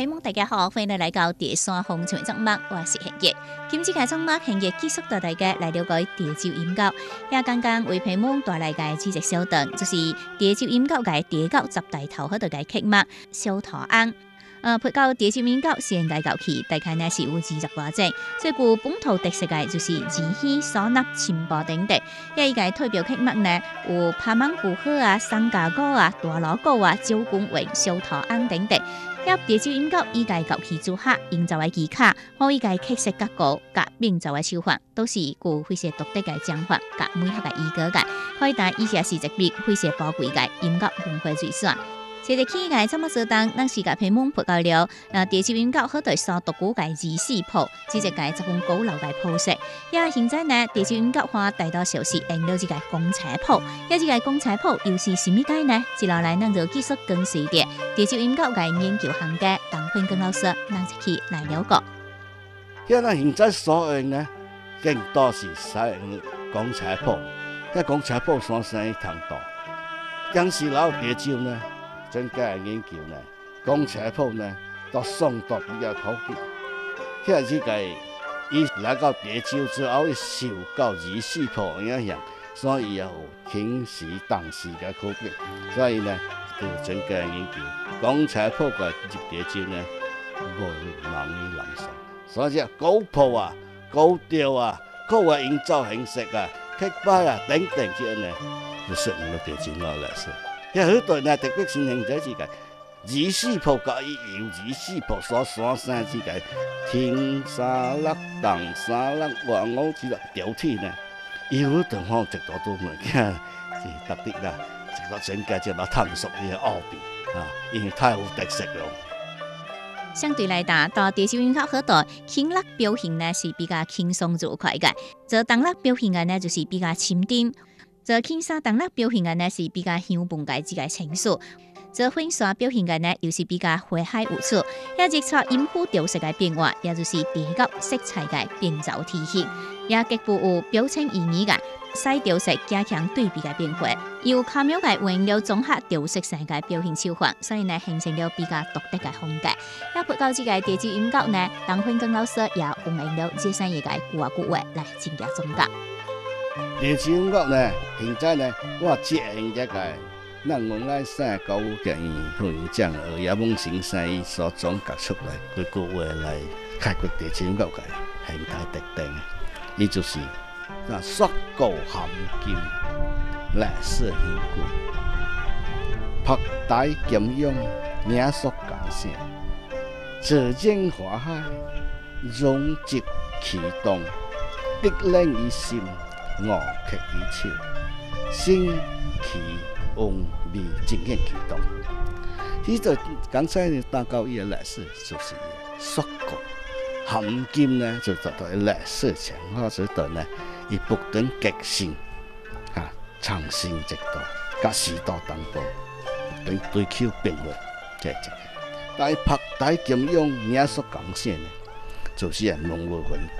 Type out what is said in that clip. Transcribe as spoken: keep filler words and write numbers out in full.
朋友大家好，欢迎来到第三风情节目，我是贤杰。今次嘅节目，贤杰继续带大家来了解潮州音乐，也刚刚为朋友带来嘅知识小段，就是潮州音乐嘅第九十大头嗰度嘅曲目《小桃翁》。呃，配到潮州音乐先界教起，大概呢是有二十多種。最具本土特色嘅就是兒戲、嗩吶、清波等等。一依個代表曲目呢，有拍芒古河啊、三家歌啊、大鑼鼓啊、九宮韻、小桃翁等等。一潮州音樂依個教起組合營造嘅技巧，和依個曲式結構、甲變奏嘅手法，都是具非常獨特嘅講法，甲美學嘅意格嘅，可以帶以下是一筆非常寶貴嘅音樂文化遺產。接着起個這麼做當，咱是個批門撥到了，呃，潮州音樂好對所獨古嘅二四譜，只隻個十分古老嘅譜式。也現在呢，潮州音樂化大多數是用到這個公車譜，一這個公車譜又是什麼個呢？接落來咱就繼續跟隨啲潮州音樂嘅研究行家鄧坤根老師，咱一起來了解。 因為現在所用呢，更多是使用公車譜，因公車譜所使用太多，當時老潮州呢。專家嘅研究呢，公車譜呢，都送到比較普及。即係呢個伊來到潮州之後，伊受到二四譜影響，所以有輕時當時嘅區別。所以呢，就專家嘅研究，公車譜嘅入潮州呢，無容易難受。所以高譜啊、高調啊、高嘅營造形式啊、曲牌啊等等之類呢，就適應到潮州話來說。因為好多呢特別先行者是個二四譜甲伊由二四譜所產生之個天沙粒、東沙粒、黃澳之類調體呢，伊好多方直到都物件是特別啦，直到專家就來探索呢個奧秘啊，因為太有特色了。 相對來講，到潮州音樂嗰度，輕樂表現呢是比較輕鬆愉快嘅，做動樂表現嘅呢就是比較沉澱。做輕沙動樂表現嘅呢是比較香檳嘅自個情緒，做混刷表現嘅呢又是比較花海無處，也即係音符調色嘅變化，也就是提高色彩嘅變奏體系，也極富有表情意義嘅細調色加強對比嘅變化，由巧妙嘅運用綜合調色上嘅表現手法，所以呢形成了比較獨特嘅風格。也配到這個潮州音樂呢，鄧坤根老師也運用了這三個古話古話來進行總結。 潮州音樂呢，現在呢，我接應這個，咱文愛省教育局副院長何亞夢先生伊所總結出來，佢個話來開掘潮州音樂嘅形態特定，伊就是啊，碩果含金，歷史顯貴，博大兼用，名宿感性，自然華海，容積其動，必令於心。樂曲於手，聲氣旺味盡顯其動。呢就剛才你大教伊嘅歷史就是碩果含金呢，就做到歷史強化之道呢，伊不斷革新，嚇創新制度，甲時代同步，不斷追求變化，即係這個。但係博大兼用，名宿講線呢，就是係農業文化。